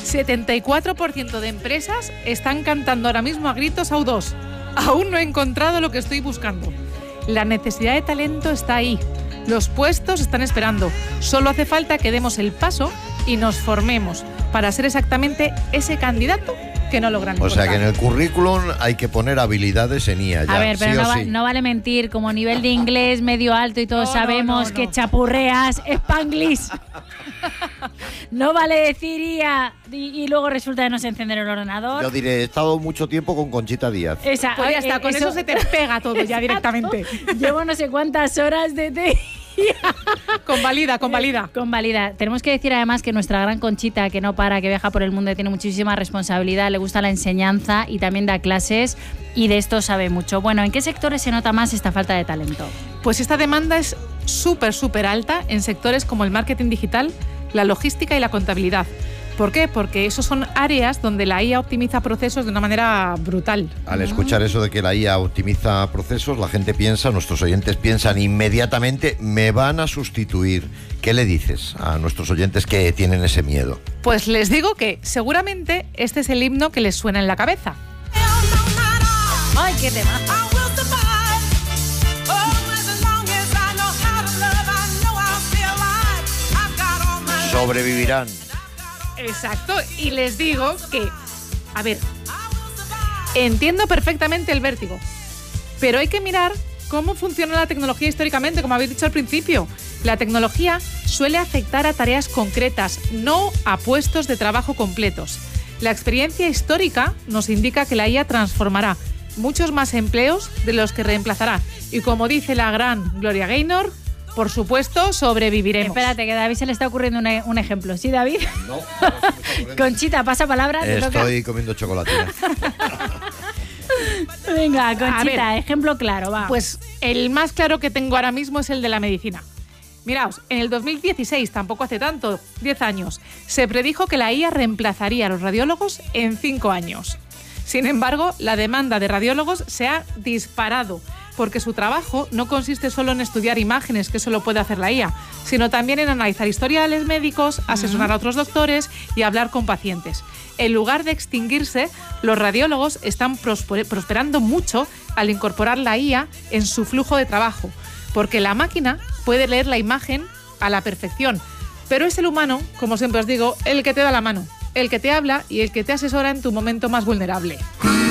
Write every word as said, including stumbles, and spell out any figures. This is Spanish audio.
setenta y cuatro por ciento de empresas están cantando ahora mismo a gritos A U dos. Aún no he encontrado lo que estoy buscando. La necesidad de talento está ahí. Los puestos están esperando. Solo hace falta que demos el paso y nos formemos para ser exactamente ese candidato que no logran encontrar. O sea que en el currículum hay que poner habilidades en I A ya. A ver, pero sí no, o va, sí. no vale mentir, como nivel de inglés medio alto y todos No, sabemos no, no, que no. chapurreas Spanglish. No vale decir I A y, y luego resulta que no se encender el ordenador. Yo diré, he estado mucho tiempo con Conchita Díaz. Esa, Pues ya eh, está, con eso, se te pega todo ya directamente. Llevo no sé cuántas horas de te... Convalida, convalida. Convalida. Tenemos que decir además que nuestra gran Conchita, que no para, que viaja por el mundo y tiene muchísima responsabilidad, le gusta la enseñanza y también da clases y de esto sabe mucho. Bueno, ¿en qué sectores se nota más esta falta de talento? Pues esta demanda es súper, súper alta en sectores como el marketing digital, la logística y la contabilidad. ¿Por qué? Porque esos son áreas donde la I A optimiza procesos de una manera brutal. Al escuchar eso de que la I A optimiza procesos, la gente piensa, nuestros oyentes piensan inmediatamente, me van a sustituir. ¿Qué le dices a nuestros oyentes que tienen ese miedo? Pues les digo que seguramente este es el himno que les suena en la cabeza. ¡Ay, qué tema! Sobrevivirán. Exacto, y les digo que, a ver, entiendo perfectamente el vértigo, pero hay que mirar cómo funciona la tecnología históricamente, como habéis dicho al principio. La tecnología suele afectar a tareas concretas, no a puestos de trabajo completos. La experiencia histórica nos indica que la I A transformará muchos más empleos de los que reemplazará. Y como dice la gran Gloria Gaynor, por supuesto, sobreviviremos. Espérate, que a David se le está ocurriendo un, e- un ejemplo. ¿Sí, David? No, no se me está ocurriendo. Conchita, pasa palabra. te toca. Estoy comiendo chocolatina. Venga, Conchita, ver. ejemplo claro, va. Pues el más claro que tengo ahora mismo es el de la medicina. Miraos, en el dos mil dieciséis, tampoco hace tanto, diez años, se predijo que la I A reemplazaría a los radiólogos en cinco años. Sin embargo, la demanda de radiólogos se ha disparado, porque su trabajo no consiste solo en estudiar imágenes, que eso lo puede hacer la I A, sino también en analizar historiales médicos, asesorar a otros doctores y hablar con pacientes. En lugar de extinguirse, los radiólogos están prosper- prosperando mucho al incorporar la I A en su flujo de trabajo, porque la máquina puede leer la imagen a la perfección, pero es el humano, como siempre os digo, el que te da la mano, el que te habla y el que te asesora en tu momento más vulnerable.